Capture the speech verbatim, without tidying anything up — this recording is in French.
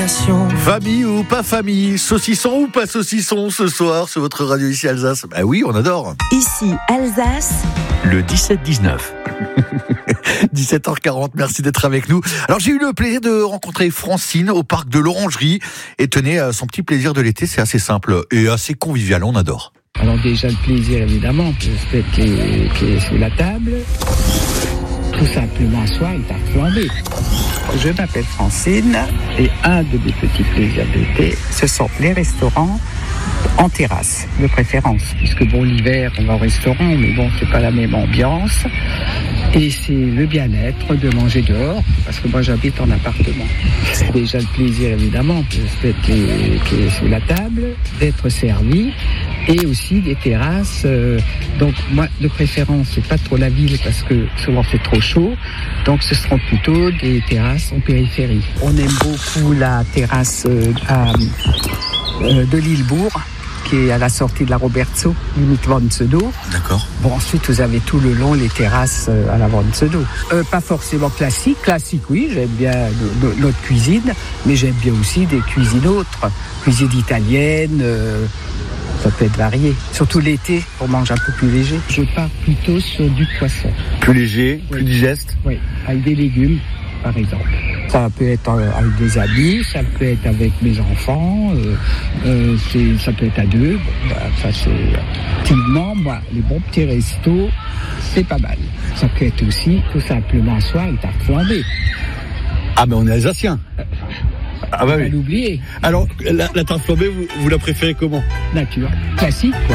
Famille ou pas famille, saucisson ou pas saucisson ce soir sur votre radio ici Alsace. Bah oui, on adore. Ici Alsace, le dix-sept dix-neuf. dix-sept heures quarante, merci d'être avec nous. Alors j'ai eu le plaisir de rencontrer Francine au parc de l'Orangerie. Et tenez, son petit plaisir de l'été, c'est assez simple et assez convivial, on adore. Alors déjà le plaisir évidemment, peut-être qui est, qui est sous la table. Tout simplement soit une tarte flambée. Je m'appelle Francine et un de mes petits plaisirs d'été, ce sont les restaurants en terrasse, de préférence. Puisque bon, l'hiver, on va au restaurant, mais bon, c'est pas la même ambiance. Et c'est le bien-être de manger dehors, parce que moi j'habite en appartement. C'est déjà le plaisir évidemment, peut-être qui est, qui est sous la table, d'être servi, et aussi des terrasses. Euh, donc moi, de préférence, c'est pas trop la ville, parce que souvent c'est trop chaud. Donc ce seront plutôt des terrasses en périphérie. On aime beaucoup la terrasse euh, à, euh, de Lillebourg, qui est à la sortie de la Robertso, limite Vanzedo. D'accord. Bon, ensuite, vous avez tout le long les terrasses à la Vanzedo. Euh, pas forcément classique. Classique, oui, j'aime bien notre cuisine, mais j'aime bien aussi des cuisines autres. Cuisine italienne, euh, ça peut être varié. Surtout l'été, on mange un peu plus léger. Je pars plutôt sur du poisson. Plus léger, oui. Plus digeste. Oui, avec des légumes, par exemple. Ça peut être avec des amis, ça peut être avec mes enfants, euh, euh, c'est, ça peut être à deux. Bon, bah, ça c'est typiquement, moi, les bons petits restos, c'est pas mal. Ça peut être aussi, tout simplement, soit une tarte flambée. Ah, mais on est alsacien. Euh, ah bah on va oui. l'oublier. Alors, la, la tarte flambée, vous, vous la préférez comment ? Nature, classique, quoi.